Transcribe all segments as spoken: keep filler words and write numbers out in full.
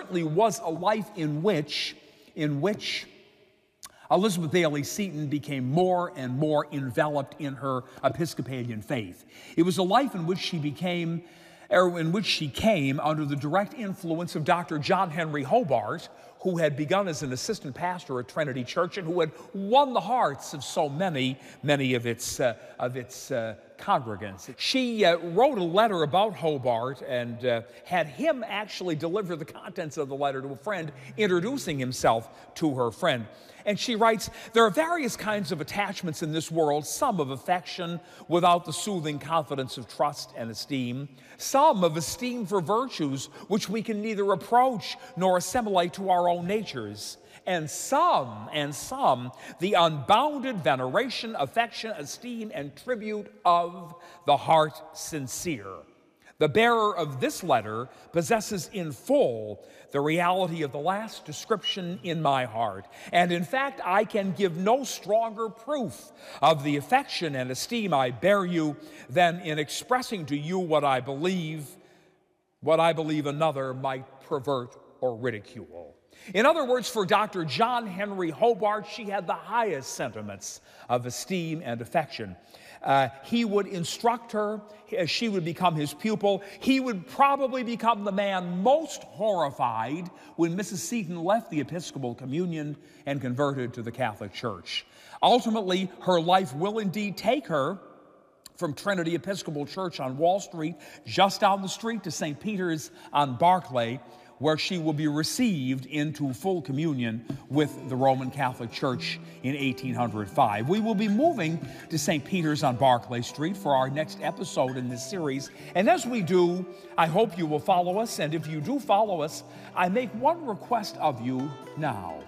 certainly was a life in which, in which Elizabeth Bailey Seton became more and more enveloped in her Episcopalian faith. It was a life in which she became, or in which she came under the direct influence of Doctor John Henry Hobart, who had begun as an assistant pastor at Trinity Church and who had won the hearts of so many, many of its, uh, of its uh, congregants. She uh, wrote a letter about Hobart and uh, had him actually deliver the contents of the letter to a friend, introducing himself to her friend. And she writes, "There are various kinds of attachments in this world, some of affection without the soothing confidence of trust and esteem, some of esteem for virtues which we can neither approach nor assimilate to our own natures, and some, and some, the unbounded veneration, affection, esteem, and tribute of the heart sincere." The bearer of this letter possesses in full the reality of the last description in my heart. And in fact, I can give no stronger proof of the affection and esteem I bear you than in expressing to you what I believe, what I believe another might pervert or ridicule. In other words, for Doctor John Henry Hobart, she had the highest sentiments of esteem and affection. Uh, he would instruct her, she would become his pupil. He would probably become the man most horrified when Missus Seton left the Episcopal communion and converted to the Catholic Church. Ultimately, her life will indeed take her from Trinity Episcopal Church on Wall Street, just down the street to Saint Peter's on Barclay, where she will be received into full communion with the Roman Catholic Church in eighteen oh five. We will be moving to Saint Peter's on Barclay Street for our next episode in this series. And as we do, I hope you will follow us. And if you do follow us, I make one request of you now.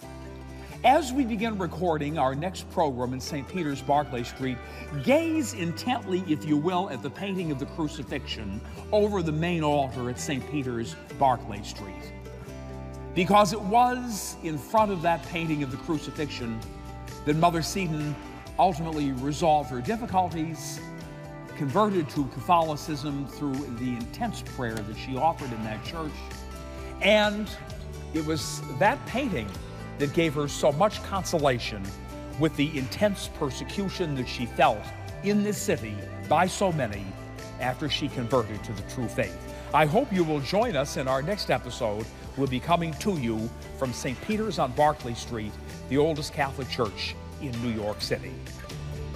As we begin recording our next program in Saint Peter's, Barclay Street, gaze intently, if you will, at the painting of the crucifixion over the main altar at Saint Peter's, Barclay Street. Because it was in front of that painting of the crucifixion that Mother Seton ultimately resolved her difficulties, converted to Catholicism through the intense prayer that she offered in that church, and it was that painting that gave her so much consolation with the intense persecution that she felt in this city by so many after she converted to the true faith. I hope you will join us in our next episode. We'll be coming to you from Saint Peter's on Barclay Street, the oldest Catholic church in New York City.